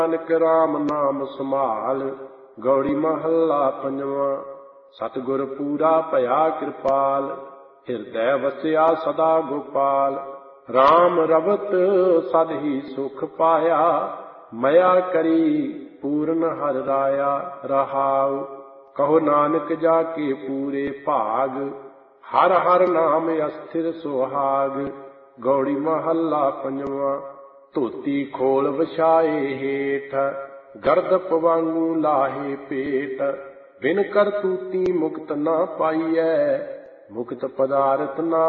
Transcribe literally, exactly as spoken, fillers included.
ਨਾਨਕ ਰਾਮ ਨਾਮ ਸੰਭਾਲ। ਗੌੜੀ ਮਹੱਲਾ ਪੰਜਵਾਂ। ਸਤਿਗੁਰ ਪੂਰਾ ਭਇਆ ਕਿਰਪਾਲ, ਹਿਰਦੈ ਵਸਿਆ ਸਦਾ ਗੋਪਾਲ। ਰਾਮ ਰਵਤ ਸਦ ਹੀ ਸੁਖ ਪਾਇਆ, ਮਇਆ ਕਰੀ ਪੂਰਨ ਹਰਿ ਰਾਇਆ। ਰਹਾਉ ਕਹੋ ਨਾਨਕ ਜਾ ਕੇ ਪੂਰੇ ਭਾਗ, ਹਰ ਹਰ ਨਾਮ ਅਸਥਿਰ ਸੁਹਾਗ। ਗੌੜੀ ਮਹੱਲਾ ਪੰਜਵਾਂ। ਧੋਤੀ ਖੋਲ ਵਿਛਾਏ ਹੇਠ, ਗਰਦਪ ਵਾਂਗੂ ਲਾਹੇ ਪੇਟ। ਬਿਨ ਕਰਤੂਤੀ ਮੁਕਤ ਨਾ ਪਾਈਐ, ਮੁਕਤ ਪਦਾਰਥ ਨਾ